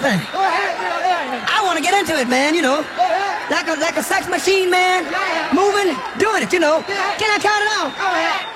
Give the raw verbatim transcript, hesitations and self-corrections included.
thing. I want to get into it, man, you know. Like a, like a sex machine, man. Moving, doing it, you know. Can I count it off?